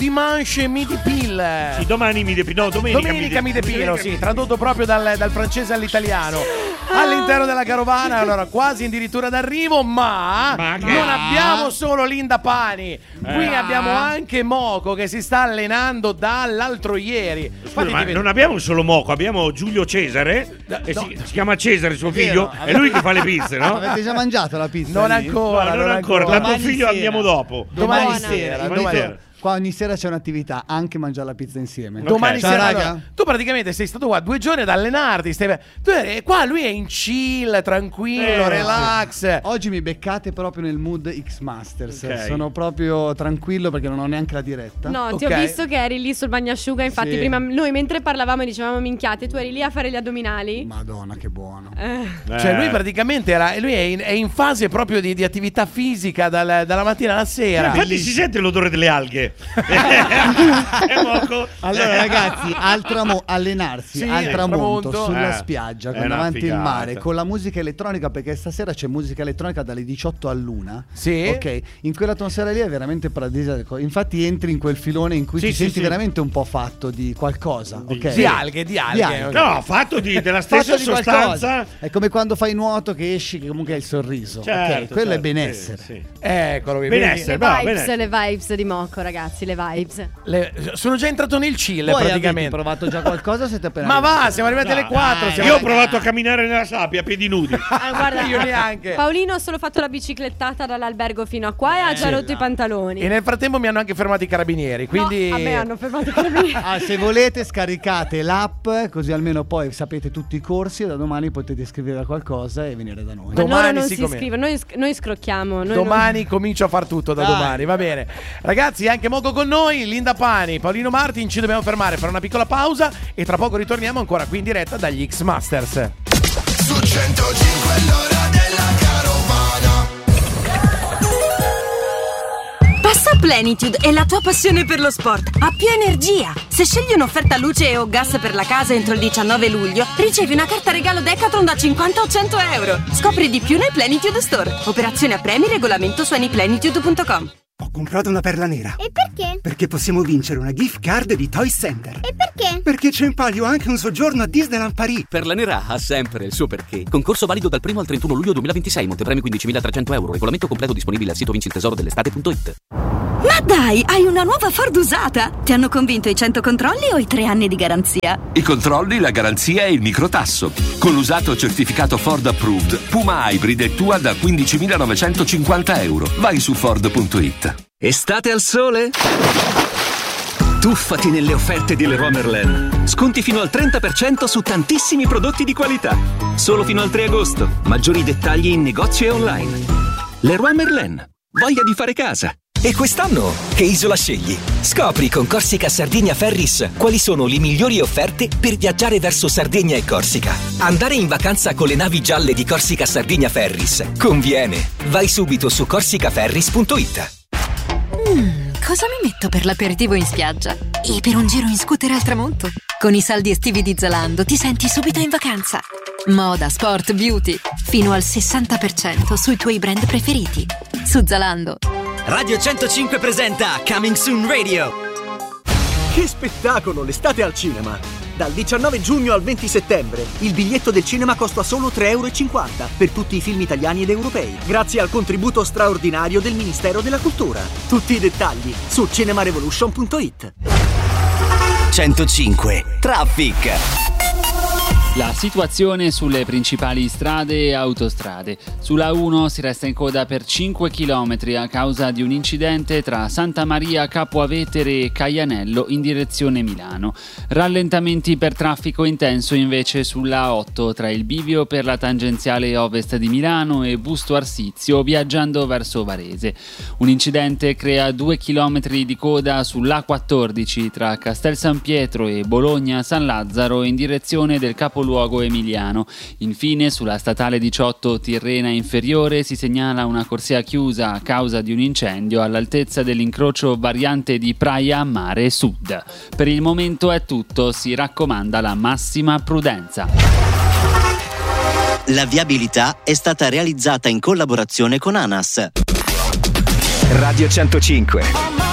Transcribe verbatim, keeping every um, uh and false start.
dimanche midi pil. Sì, domani mi depilo. No, domenica, domenica mi depilo, sì, tradotto proprio dal, dal francese all'italiano. Ah. All'interno della carovana, allora quasi addirittura d'arrivo, ma, ma che... non abbiamo solo Linda Pani. Qui eh. abbiamo anche Moco che si sta allenando dall'altro ieri. Scusa, ma non abbiamo solo Moco, abbiamo Giulio Cesare. No, e si, si chiama Cesare suo figlio. È lui che fa le pizze, no? Avete già mangiato la pizza? Non lì? ancora, no, non, non ancora. ancora. L'altro figlio sera. andiamo dopo. Domani Buona. sera, Domani domani sera. Qua ogni sera c'è un'attività, anche mangiare la pizza insieme. Okay. Domani Ciao, sera, raga. allora, tu praticamente sei stato qua due giorni ad allenarti. Stai, tu eri, qua lui è in chill, tranquillo, Eh, relax. sì. Oggi mi beccate proprio nel mood X Masters. Okay. Sono proprio tranquillo perché non ho neanche la diretta. No, Ok. ti ho visto che eri lì sul bagnasciuga. Infatti, Sì. prima noi mentre parlavamo e dicevamo minchiate, tu eri lì a fare gli addominali. Madonna, che buono. Eh. Cioè lui praticamente era, lui è in, è in fase proprio di, di attività fisica dal- dalla mattina alla sera. Infatti si sente l'odore delle alghe. È Moco. Allora ragazzi, al tramo- allenarsi Sì, al tramonto, tramonto. sulla Eh, spiaggia, è con una davanti il figata. mare, con la musica elettronica, perché stasera c'è musica elettronica dalle diciotto all'una. Sì. Ok, in quell'atmosfera lì è veramente paradisiaco. Infatti entri in quel filone in cui Sì, ti sì, senti sì. veramente un po' fatto di qualcosa. Ok. Di alghe, di alghe. alghe. No, fatto di, della stessa Fatto di sostanza. qualcosa. È come quando fai nuoto che esci, che comunque hai il sorriso. Certo, ok, quello è certo, benessere. sì, sì. Eccolo, qui, Benessere. vedi? Le bravo, vibes, bene. le vibes di Moco, ragazzi, le vibes. Le- sono già entrato nel chill Voi avete praticamente. provato già qualcosa o siete appena Ma arrivati? va, siamo arrivati alle No, quattro. dai. siamo Io ho arrivati- provato a camminare nella sabbia a piedi nudi. Ah, guarda, Io neanche. Paolino ha solo fatto la biciclettata dall'albergo fino a qua e ha già rotto i pantaloni. E nel frattempo mi hanno anche fermato i carabinieri. Quindi No, a me hanno fermato i carabinieri. Ah, se volete scaricate l'app, così almeno poi sapete tutti i corsi e da domani potete iscrivervi a qualcosa e venire da noi. Ma loro domani non si si come- iscrivono, noi, noi scrocchiamo. Noi domani comincio a far tutto da Dai. domani, va bene. Ragazzi, anche Moco con noi, Linda Pani, Paolino Martin, ci dobbiamo fermare, fare una piccola pausa e tra poco ritorniamo ancora qui in diretta dagli X Masters. Su centocinque l'ora della carovana. Passa a Plenitude e la tua passione per lo sport ha più energia. Se scegli un'offerta luce o gas per la casa entro il diciannove luglio, ricevi una carta regalo Decathlon da cinquanta o cento euro. Scopri di più nel Plenitude Store. Operazione a premi, regolamento su anyplenitude punto com. Ho comprato una perla nera. E perché? Perché possiamo vincere una gift card di Toy Center. E perché? Perché c'è in palio anche un soggiorno a Disneyland Paris. Perla nera ha sempre il suo perché. Concorso valido dal primo al trentuno luglio duemilaventisei. Montepremi quindicimilatrecento euro. Regolamento completo disponibile al sito vinci il tesoro dell'estate punto it. Ma dai, hai una nuova Ford usata? Ti hanno convinto i cento controlli o i tre anni di garanzia? I controlli, la garanzia e il microtasso. Con l'usato certificato Ford Approved, Puma Hybrid è tua da quindicimilanovecentocinquanta euro. Vai su Ford punto it. Estate al sole? Tuffati nelle offerte di Leroy Merlin. Sconti fino al trenta per cento su tantissimi prodotti di qualità. Solo fino al tre agosto. Maggiori dettagli in negozio e online. Leroy Merlin. Voglia di fare casa. E quest'anno che isola scegli? Scopri con Corsica Sardinia Ferris quali sono le migliori offerte per viaggiare verso Sardegna e Corsica. Andare in vacanza con le navi gialle di Corsica Sardinia Ferris conviene. Vai subito su corsica ferris punto it. Mm, cosa mi metto per l'aperitivo in spiaggia? E per un giro in scooter al tramonto? Con i saldi estivi di Zalando ti senti subito in vacanza. Moda, sport, beauty. Fino al sessanta per cento sui tuoi brand preferiti. Su Zalando. Radio centocinque presenta Coming Soon Radio. Che spettacolo, l'estate al cinema! Dal diciannove giugno al venti settembre il biglietto del cinema costa solo tre euro e cinquanta per tutti i film italiani ed europei, grazie al contributo straordinario del Ministero della Cultura. Tutti i dettagli su cinemarevolution punto it. centocinque Traffic. La situazione sulle principali strade e autostrade. Sulla uno si resta in coda per cinque chilometri a causa di un incidente tra Santa Maria Capo Avetere e Caianello in direzione Milano. Rallentamenti per traffico intenso invece sulla A otto tra il bivio per la tangenziale ovest di Milano e Busto Arsizio viaggiando verso Varese. Un incidente crea due chilometri di coda sull'A quattordici tra Castel San Pietro e Bologna San Lazzaro in direzione del capoluogo emiliano. Infine sulla statale diciotto Tirrena Inferiore si segnala una corsia chiusa a causa di un incendio all'altezza dell'incrocio variante di Praia a Mare Sud. Per il momento è tutto, si raccomanda la massima prudenza. La viabilità è stata realizzata in collaborazione con ANAS. Radio centocinque.